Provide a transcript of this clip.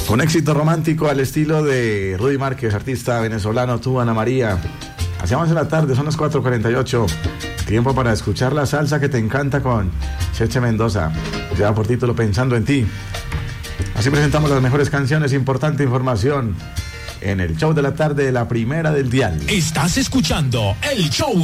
Un éxito romántico al estilo de Rudy Márquez, artista venezolano, tú, Ana María. Hacíamos en la tarde, son las 4:48. Tiempo para escuchar la salsa que te encanta con Cheche Mendoza. Lleva por título Pensando en ti. Así presentamos las mejores canciones, importante información en el show de la tarde, la primera del dial. Estás escuchando el show